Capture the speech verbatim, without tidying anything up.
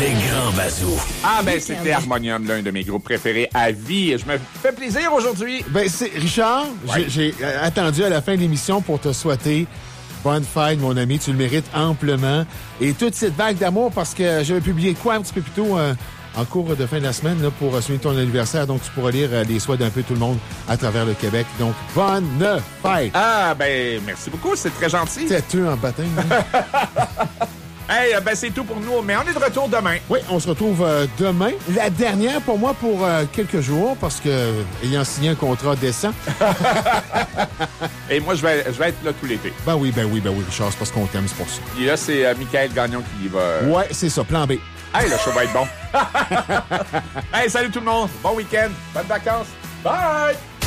Les grands bazous. Ah ben, c'était Harmonium, l'un de mes groupes préférés à vie. Je me fais plaisir aujourd'hui. Ben, c'est Richard, Ouais. j'ai, j'ai attendu à la fin de l'émission pour te souhaiter bonne fête, mon ami. Tu le mérites amplement. Et toute cette vague d'amour, parce que j'avais publié quoi un petit peu plus tôt euh, en cours de fin de la semaine là, pour souligner ton anniversaire. Donc, tu pourras lire euh, les souhaits d'un peu tout le monde à travers le Québec. Donc, bonne fête! Ah ben, merci beaucoup, c'est très gentil. Têteux en baptême. Hey, ben c'est tout pour nous, mais on est de retour demain. Oui, on se retrouve euh, demain. La dernière pour moi pour euh, quelques jours, parce que, ayant signé un contrat décent. Et moi, je vais, je vais être là tout l'été. Ben oui, ben oui, ben oui, Richard, c'est parce qu'on t'aime, c'est pour ça. Et là, c'est euh, Michael Gagnon qui y va. Ouais, c'est ça, plan B. Hey, le show va être bon. Hey, salut tout le monde. Bon week-end. Bonnes vacances. Bye!